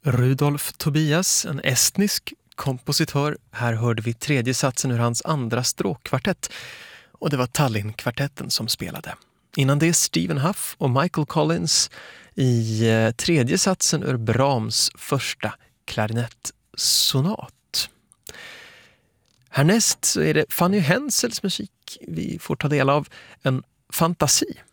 Rudolf Tobias, en estnisk kompositör. Här hörde vi tredje satsen ur hans andra stråkkvartett. Och det var Tallinn-kvartetten som spelade. Innan det Stephen Huff och Michael Collins i tredje satsen ur Brahms första klarinettsonat. Härnäst så är det Fanny Hensels musik vi får ta del av. En fantasi.